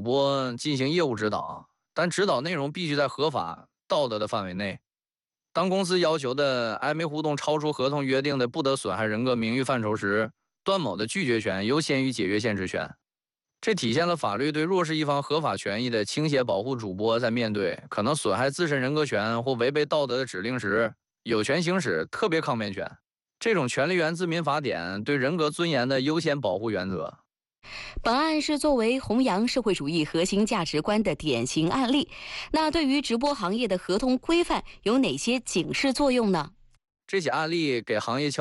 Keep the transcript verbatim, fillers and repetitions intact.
播进行业务指导，但指导内容必须在合法、道德的范围内。当公司要求的暧昧互动超出合同约定的不得损害人格名誉范畴时，段某的拒绝权优先于解约限制权。这体现了法律对弱势一方合法权益的倾斜保护。主播在面对可能损害自身人格权或违背道德的指令时，有权行使特别抗辩权。这种权利源自民法典对人格尊严的优先保护原则。 本案是作为弘扬社会主义核心价值观的典型案例。那对于直播行业的合同规范有哪些警示作用呢？ 这起案例给行业